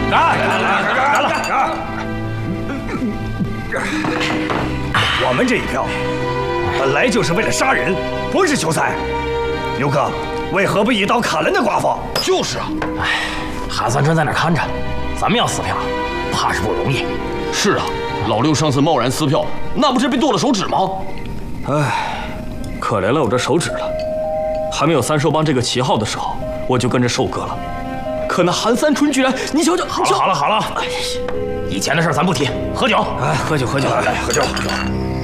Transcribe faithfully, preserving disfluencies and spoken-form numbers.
来来来来了！我们这一票本来就是为了杀人，不是求财。刘哥，为何不一刀砍了那寡妇？ 就是啊！ 哎，韩三春在那看着，咱们要撕票，怕是不容易。 是啊，老六上次贸然撕票，那不是被剁了手指吗？ 唉，可怜了我这手指了。还没有三寿帮这个旗号的时候，我就跟着寿哥了。可那韩三春居然，你瞧瞧， 好了好了好了，以前的事咱不提，喝酒。 哎，喝酒喝酒， 来喝酒喝酒。